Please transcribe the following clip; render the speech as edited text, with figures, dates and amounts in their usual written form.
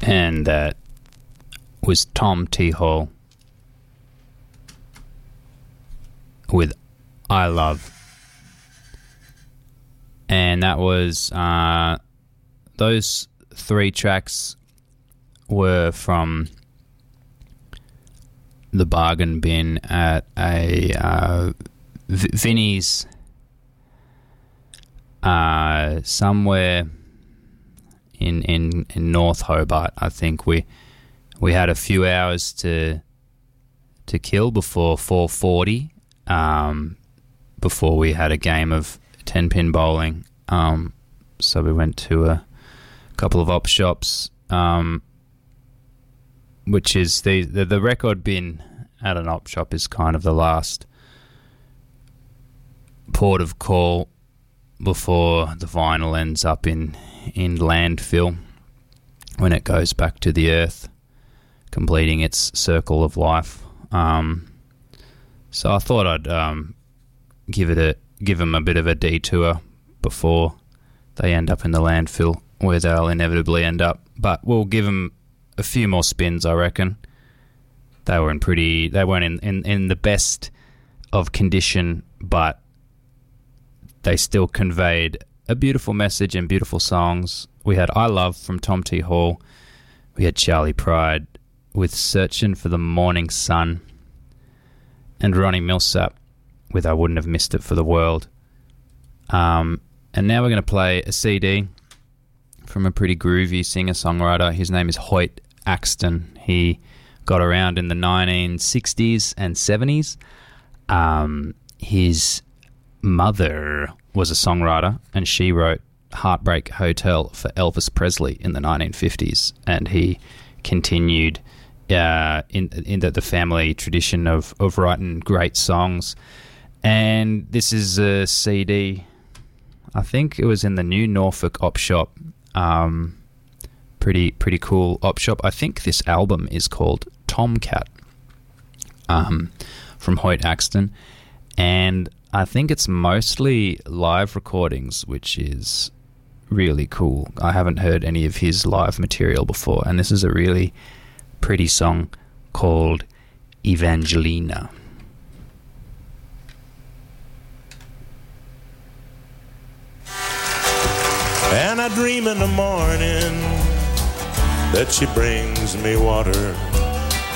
and that was Tom T. Hall with I Love. And that was those three tracks were from the bargain bin at a Vinnie's somewhere in North Hobart. I think we had a few hours to kill before 4:40, before we had a game of 10-pin bowling. So we went to a couple of op shops, which is the record bin at an op shop is kind of the last port of call before the vinyl ends up in landfill when it goes back to the earth, completing its circle of life. So I thought I'd give them a bit of a detour before they end up in the landfill where they'll inevitably end up. But we'll give them a few more spins, I reckon. They weren't in the best of condition, but they still conveyed a beautiful message and beautiful songs. We had I Love from Tom T. Hall. We had Charlie Pride with Searching for the Morning Sun, and Ronnie Millsap with I Wouldn't Have Missed It for the World. And now we're going to play a CD from a pretty groovy singer-songwriter. His name is Hoyt Axton. He got around in the 1960s and 70s. His mother was a songwriter, and she wrote Heartbreak Hotel for Elvis Presley in the 1950s, and he continued in the family tradition of writing great songs. And this is a CD, I think it was in the New Norfolk op shop. Pretty cool op shop. I think this album is called Tomcat, from Hoyt Axton, and I think it's mostly live recordings, which is really cool. I haven't heard any of his live material before, and this is a really pretty song called Evangelina. And I dream in the morning that she brings me water